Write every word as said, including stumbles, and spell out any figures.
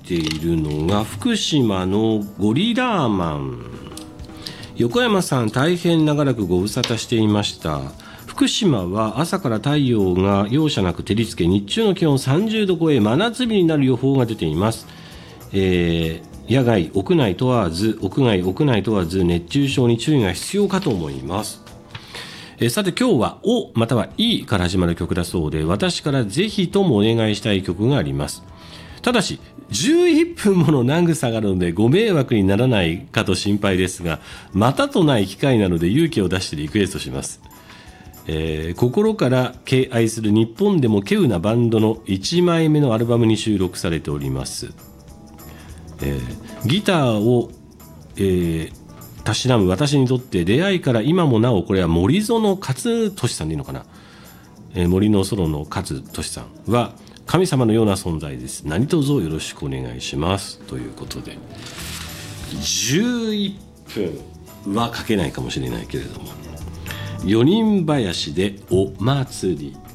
ているのが福島のゴリラーマン。横山さん、大変長らくご無沙汰していました。福島は朝から太陽が容赦なく照りつけ、日中の気温さんじゅうど超え、真夏日になる予報が出ています。えー、野外屋内問わず屋外屋内問わず熱中症に注意が必要かと思います。えー、さて今日はおまたはいから始まる曲だそうで、私からぜひともお願いしたい曲があります。ただしじゅういっぷんもの長さがあるのでご迷惑にならないかと心配ですが、またとない機会なので勇気を出してリクエストします。えー、心から敬愛する日本でも稀有なバンドのいちまいめのアルバムに収録されております。えー、ギターを、えー、たしなむ私にとって出会いから今もなお、これは森園勝利さんでいいのかな、えー、森のソロの勝利さんは神様のような存在です。何卒よろしくお願いしますということで、じゅういっぷんはかけないかもしれないけれども、四人林でお祭り。